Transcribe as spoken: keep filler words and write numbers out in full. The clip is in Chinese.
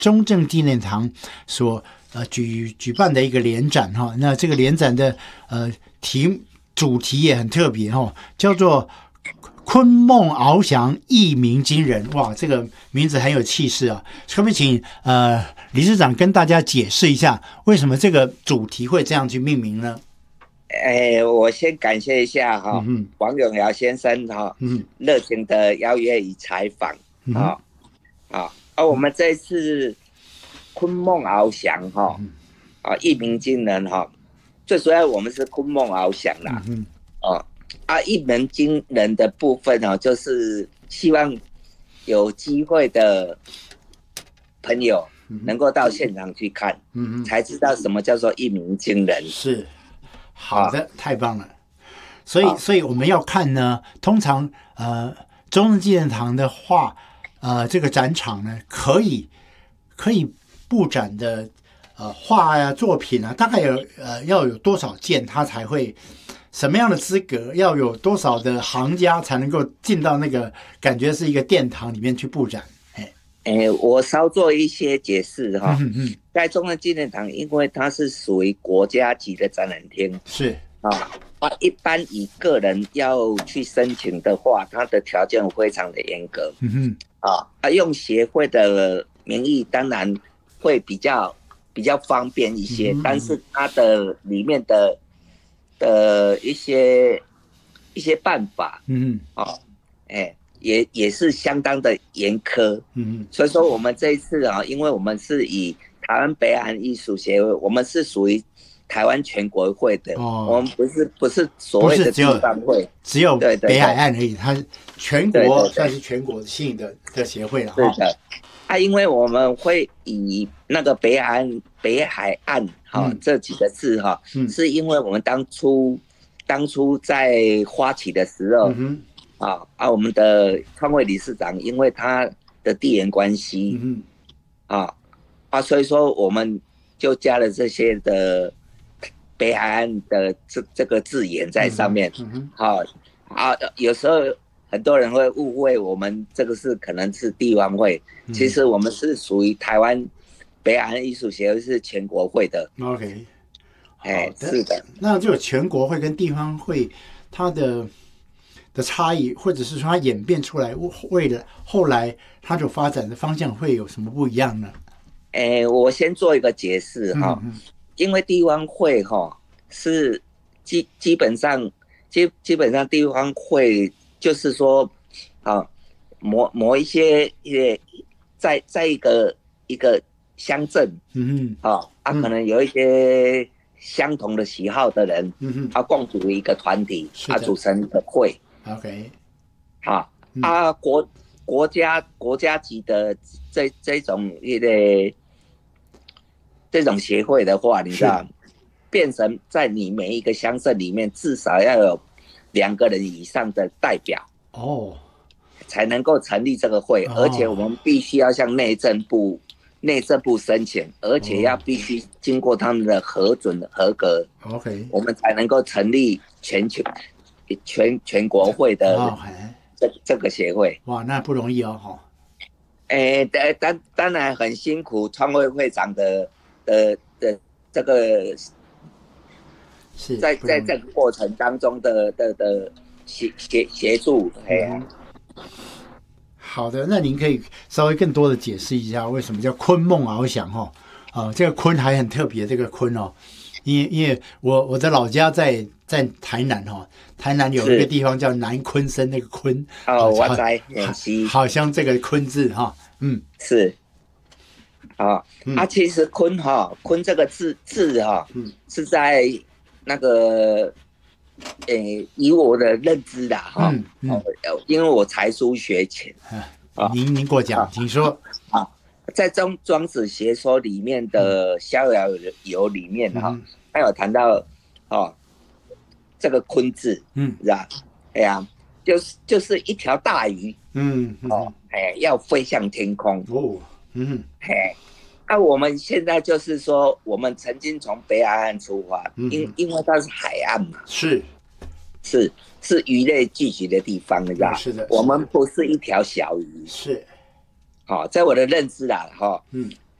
中正纪念堂所呃举举办的一个联展哈。那这个联展的呃题主题也很特别哈，叫做昆梦翱翔，一鸣惊人。哇，这个名字很有气势啊！可不可以请呃理事长跟大家解释一下，为什么这个主题会这样去命名呢？ 哎，我先感谢一下哈、哦嗯，王永尧先生哈、哦，嗯，热情的邀约与采访啊啊啊！我们这次昆梦翱翔哈、哦嗯、啊，一鸣惊人哈、哦，最主要我们是昆梦翱翔啦，嗯哦啊，一鸣惊人的部分哦，就是希望有机会的朋友能够到现场去看，嗯，才知道什么叫做一鸣惊人。 是。好的，太棒了。所以，所以我们要看呢，通常呃，中正纪念堂的画，呃，这个展场呢，可以可以布展的呃画呀、作品啊，大概有呃要有多少件，它才会什么样的资格，要有多少的行家才能够进到那个感觉是一个殿堂里面去布展。 哎，我稍做一些解释哈。嗯嗯，在中正纪念堂，因为它是属于国家级的展览厅， 是啊，啊，一般以个人要去申请的话，它的条件非常的严格。嗯哼，啊，啊，用协会的名义，当然会比较比较方便一些，嗯、但是它的里面的的一些一些办法，嗯哼，啊，哎。也也是相当的严苛，嗯，所以说我们这一次啊，因为我们是以台湾北海岸艺术协会，我们是属于台湾全国会的，哦，我们不是不是所谓的地方会， 只有北海岸而已，它全国算是全国性的的协会了， 对的。啊，因为我们会以那个北海岸北海岸哈、嗯、这几个字哈、嗯，是因为我们当初当初在发起的时候。嗯啊啊！我们的创会理事长，因为他的地缘关系，嗯、啊啊，所以说我们就加了这些的北海岸的这这个字眼在上面。嗯好、啊，啊，有时候很多人会误会我们这个是可能是地方会，嗯、其实我们是属于台湾北海岸艺术协会，是全国会的。 OK， 哎，是的。 那就全国会跟地方会，它的。的差异，或者是说它演变出来，为了后来它所发展的方向会有什么不一样呢？ 哎，我先做一个解释哈、嗯嗯，因为地方会哈是基基本上基基本上地方会就是说啊，某某一些也在在一个一个乡镇，嗯嗯，啊啊，可能有一些相同的喜好的人，嗯嗯，啊，共组一个团体，啊，组成的会。 OK， 好、嗯、啊，国国家国家级的这这种一个这种协会的话，你知道，变成在你每一个乡镇里面至少要有两个人以上的代表哦，才能够成立这个会，哦、而且我们必须要向内政部内政部申请，而且要必须经过他们的核准合格 ，OK， 我们才能够成立全球。全全国会的这、哦、这个协会， 哇，那不容易哦，哈。 哎，当当然很辛苦，创会会长的的的这个是在在这个过程当中的的的协协协助，哎呀、啊嗯。好的，那您可以稍微更多的解释一下，为什么叫昆梦翱翔哈？啊，这个昆还很特别，这个昆哦。因为因为我我的老家在在台南哈、哦，台南有一个地方叫南昆生，那个昆哦，我知， 好像这个昆字哈、哦，嗯， 是，啊、哦嗯、啊，其实昆哈、哦、昆这个字字哈、哦，嗯，是在那个，诶，以我的认知啦哈、哦，嗯嗯，因为我才疏学浅， 啊，您您给我讲，请说啊。在庄庄子学说里面的《逍遥游》里面哈、嗯，他有谈到哦，这个鲲字，嗯，是吧？哎呀，就是就是一条大鱼，嗯，哦，哎，要飞向天空哦，嗯，嘿，那、啊、我们现在就是说，我们曾经从北海岸出发，嗯、因因为它是海岸嘛， 是是是鱼类聚集的地方，你知道？ 是的， 我们不是一条小鱼， 是。 哦，在我的认知啦，哈、哦，嗯，